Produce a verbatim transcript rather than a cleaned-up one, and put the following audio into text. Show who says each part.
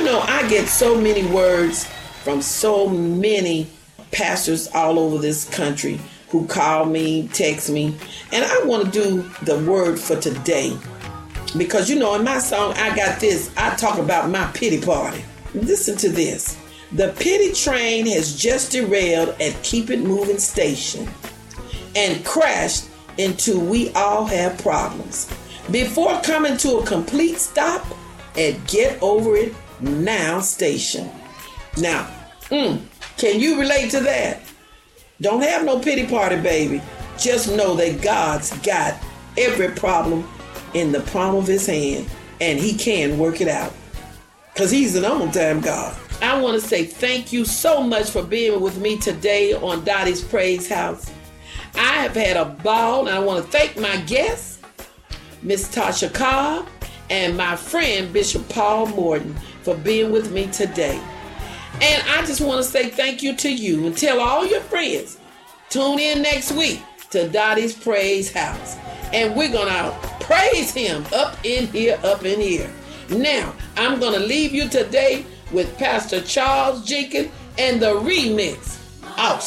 Speaker 1: know, I get so many words from so many pastors all over this country who call me, text me, and I want to do the word for today. Because, you know, in my song, I Got This, I talk about my pity party. Listen to this. The pity train has just derailed at Keep It Moving station and crashed into We All Have Problems before coming to a complete stop at Get Over It Now station. Now, mm, can you relate to that? Don't have no pity party, baby. Just know that God's got every problem in the palm of his hand, and he can work it out because he's an on-time God. I want to say thank you so much for being with me today on Dottie's Praise House. I have had a ball, and I want to thank my guests, Miss Tasha Cobb, and my friend Bishop Paul Morton for being with me today. And I just want to say thank you to you and tell all your friends, tune in next week to Dottie's Praise House. And we're going to praise him up in here, up in here. Now, I'm going to leave you today with Pastor Charles Jenkins and the remix. Awesome.